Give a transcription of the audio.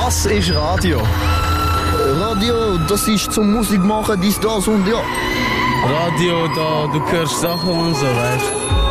Was ist Radio? Radio, das ist zum Musik machen, dies, das und ja. Radio, da du hörst Sachen und so, weißt du.